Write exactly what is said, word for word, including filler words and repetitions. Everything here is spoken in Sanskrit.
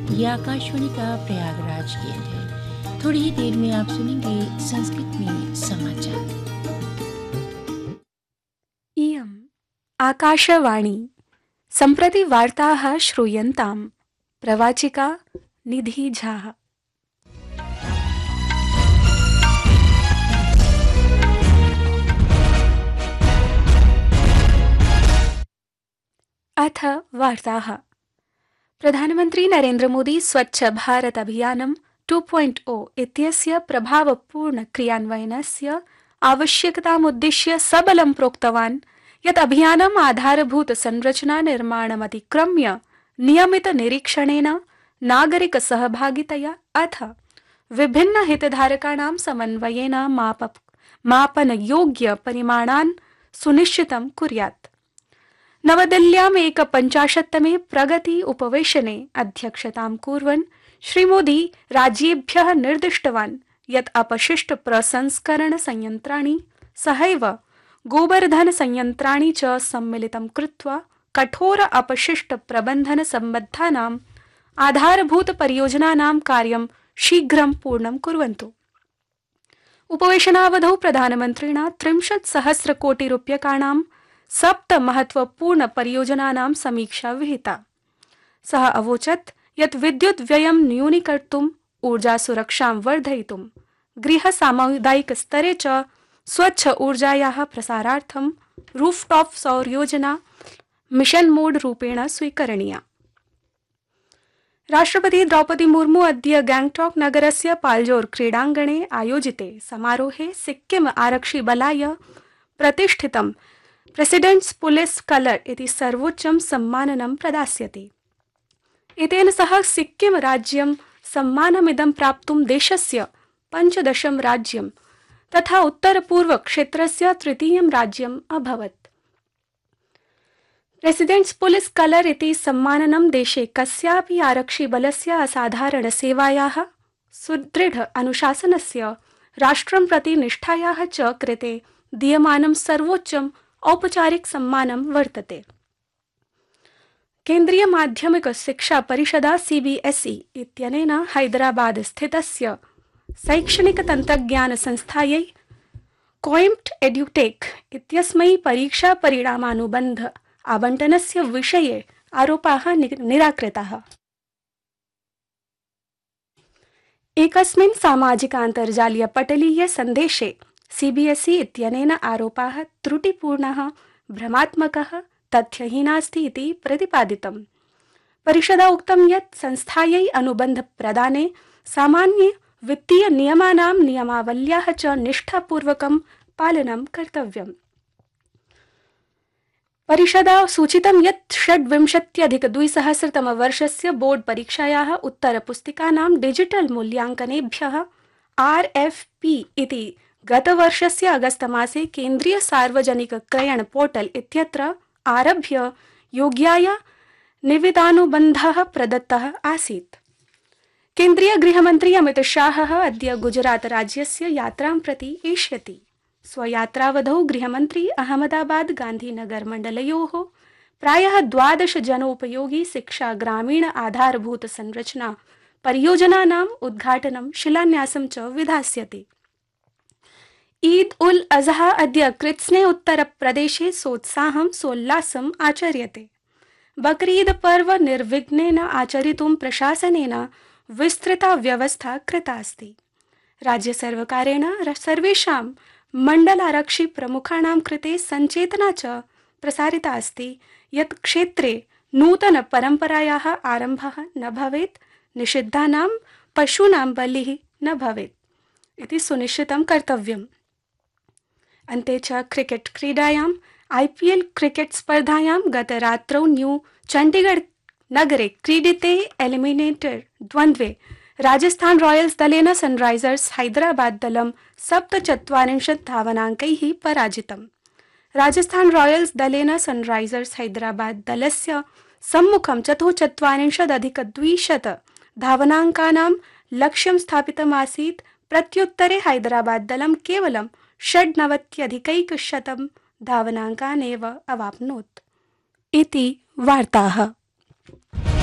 ये आकाशवाणी का प्रयागराज केंद्र है। थोड़ी ही देर में आप सुनेंगे संस्कृत में समाचार। इयम् आकाशवाणी सम्प्रति वार्ताः श्रूयन्ताम्। प्रवाचिका निधि झा। अथ वार्ताः। प्रधानमन्त्री नरेन्द्र मोदी स्वच्छ भारत अभियानं टू पॉइंट ओ इत्यस्य प्रभावपूर्ण क्रियान्वयनस्य आवश्यकतामुद्दिश्य सबलं प्रोक्तवान् यत् अभियानम् आधारभूत संरचना निर्माणमतिक्रम्य नियमित निरीक्षणेन नागरिक सहभागितया अथ विभिन्न हितधारकाणां समन्वयेन माप मापनयोग्य परिमाणान् सुनिश्चितं कुर्यात्। नवदिल्ल्याम् एकपञ्चाशत्तमे प्रगति उपवेशने अध्यक्षतां कुर्वन् श्रीमोदी राज्येभ्यः निर्दिष्टवान् यत् अपशिष्ट प्रसंस्करण संयन्त्राणि सहैव गोबर्धन संयन्त्राणि च सम्मिलितं कृत्वा कठोर अपशिष्ट प्रबन्धन सम्बद्धानाम् आधारभूत परियोजनानां कार्यं शीघ्रं पूर्णं कुर्वन्तु। उपवेशनावधौ प्रधानमन्त्रिणा त्रिंशत् सहस्र कोटि रूप्यकाणां सप्त महत्वपूर्ण परियोजनानां समीक्षा विहिता। सः अवोचत् यत् विद्युत् व्ययं न्यूनीकर्तुम्, ऊर्जा सुरक्षां वर्धयितुं, गृह सामुदायिक स्तरे च स्वच्छ ऊर्जायाः प्रसारार्थं रूफटॉप सौर योजना मिशन मोड रूपेण स्वीकरणीया। राष्ट्रपति द्रौपदी मुर्मू अद्य गैंगटॉक नगरस्य पाल्जोर क्रीडाङ्गणे आयोजिते समारोहे सिक्किम आरक्षि बलाय प्रतिष्ठितं प्रेसिडेंट्स पुलिस कलर इति सर्वोच्चं सम्माननं प्रदास्यते। एतेन सह सिक्किम राज्यं सम्मानमिदं प्राप्तुं देशस्य पञ्चदशं राज्यं तथा उत्तरपूर्व क्षेत्रस्य तृतीयं राज्यम् अभवत्। प्रेसिडेंट्स पुलिस कलर इति सम्माननं देशे कस्यापि आरक्षिबलस्य असाधारण सेवायाः, सुदृढ अनुशासनस्य, राष्ट्रं प्रति निष्ठायाः च कृते दीयमानं सर्वोच्चं औपचारिक सम्मानं वर्तते। केन्द्रीय माध्यमिक शिक्षा परिषदा सीबीएसई इत्यनेन हैदराबाद स्थितस्य शैक्षणिक तन्त्रज्ञान संस्थायै कोइम्प्ट एड्युटेक इत्यस्मै परीक्षा परिणामानुबन्ध आवंटनस्य विषये आरोपाः निराकृताः। एकस्मिन् सामाजिकान्तर्जालीय पटलीय सन्देशे सीबीएसई इत्यनेन आरोपाः त्रुटिपूर्णः, भ्रमात्मकः, तथ्यहीनास्ति इति प्रतिपादितम्। परिषदा उक्तं यत् संस्थायै अनुबन्ध प्रदाने सामान्य वित्तीय नियमानां नियमावल्याः च निष्ठापूर्वकं पालनं कर्तव्यम्। परिषदा सूचितं यत् षड्विंशत्यधिक द्विसहस्रतमवर्षस्य बोर्ड परीक्षायाः उत्तरपुस्तिकानां डिजिटल मूल्यांकनेभ्यः आरएफपी इति गतवर्षस्य अगस्त मासे केन्द्रीय सार्वजनिक क्रयण पोर्टल इत्यत्र आरभ्य योग्याय निविदानुबन्धः प्रदत्तः आसीत्। केन्द्रीय गृहमन्त्री अमित शाहः अद्य गुजरात राज्यस्य यात्रां प्रति एष्यति। स्वयात्रावधौ गृहमन्त्री अहमदाबाद गांधीनगर मण्डलयोः प्रायः द्वादश जनोपयोगी शिक्षा ग्रामीण आधारभूत संरचना परियोजनानाम् उद्घाटनं शिलान्यासं च विधास्यति। ईद उल अजहा अद्य कृत्स्ने उत्तर प्रदेशे सोत्साहं सोल्लासम् आचर्यते। बकरीद पर्व निर्विघ्नेन आचरितुं प्रशासनेन विस्तृता व्यवस्था कृता अस्ति। राज्य सर्वकारेण सर्वेषां मण्डलारक्षि प्रमुखाणां कृते सञ्चेतना च प्रसारिता अस्ति यत् क्षेत्रे नूतन परम्परायाः आरम्भः न भवेत्, निषिद्धानां पशूनां बलिः न भवेत् इति सुनिश्चितं कर्तव्यम्। अन्ते च क्रिकेट क्रीडायाम् आईपीएल क्रिकेट स्पर्धायां गतरात्रौ न्यू चंडीगढ़ नगरे क्रीडिते एलिमिनेटर द्वन्द्वे राजस्थान रॉयल्स दलेन सनराइजर्स हैदराबाद दलं सप्तचत्वारिंशत् धावनाङ्कैः पराजितम्। राजस्थान रॉयल्स दलेन सनराइजर्स हैदराबाद दलस्य सम्मुखं चतुश्चत्वारिंशदधिक द्विशत धावनाङ्कानां लक्ष्यं स्थापितमासीत्। प्रत्युत्तरे हैदराबाद दलं केवलं षड्नवत्यधिकैकशतं धावनाङ्कान् एव अवाप्नोत् इति वार्ताः।